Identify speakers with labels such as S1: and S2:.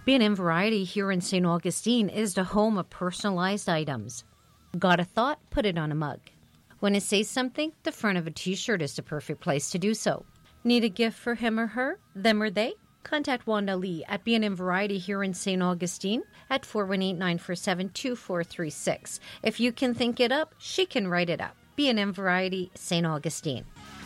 S1: B&M Variety here in St. Augustine is the home of personalized items. Got a thought? Put it on a mug. Want to say something? The front of a t-shirt is the perfect place to do so. Need a gift for him or her, them or they? Contact Wanda Lee at B&M Variety here in St. Augustine at 418-947-2436. If you can think it up, she can write it up. B&M Variety, St. Augustine.